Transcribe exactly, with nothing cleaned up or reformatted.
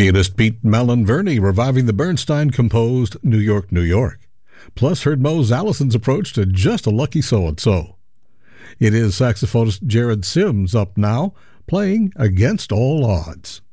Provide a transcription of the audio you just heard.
Pianist Pete Malonverney reviving the Bernstein-composed New York, New York. Plus heard Mose Allison's approach to Just a Lucky So-and-So. It is saxophonist Jared Sims up now, playing Against All Odds.